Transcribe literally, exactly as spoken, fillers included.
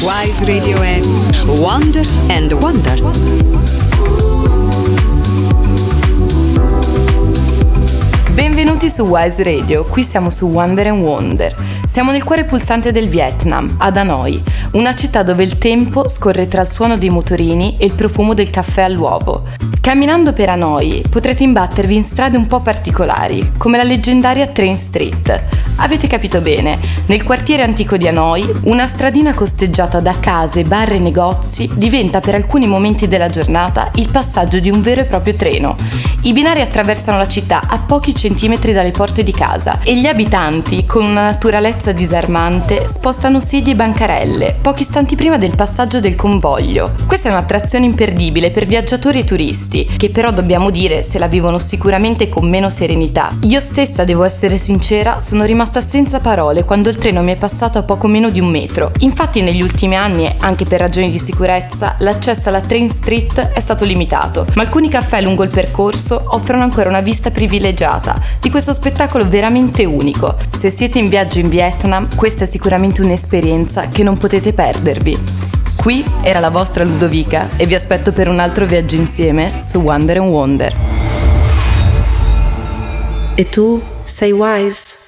Wise Radio è Wonder and Wonder. Benvenuti su Wise Radio, qui siamo su Wonder and Wonder. Siamo nel cuore pulsante del Vietnam, ad Hanoi, una città dove il tempo scorre tra il suono dei motorini e il profumo del caffè all'uovo. Camminando per Hanoi potrete imbattervi in strade un po' particolari, come la leggendaria Train Street. Avete capito bene, nel quartiere antico di Hanoi, una stradina costeggiata da case, bar e negozi diventa per alcuni momenti della giornata il passaggio di un vero e proprio treno. I binari attraversano la città a pochi centimetri dalle porte di casa e gli abitanti, con una naturalezza disarmante, spostano sedie e bancarelle pochi istanti prima del passaggio del convoglio. Questa è un'attrazione imperdibile per viaggiatori e turisti, che però dobbiamo dire se la vivono sicuramente con meno serenità. Io stessa, devo essere sincera, sono rimasta senza parole quando il treno mi è passato a poco meno di un metro. Infatti negli ultimi anni, anche per ragioni di sicurezza, l'accesso alla Train Street è stato limitato, ma alcuni caffè lungo il percorso offrono ancora una vista privilegiata di questo spettacolo veramente unico. Se siete in viaggio in Vietnam, questa è sicuramente un'esperienza che non potete perdervi. Qui era la vostra Ludovica e vi aspetto per un altro viaggio insieme su Wonder and Wonder. E tu sei Wise?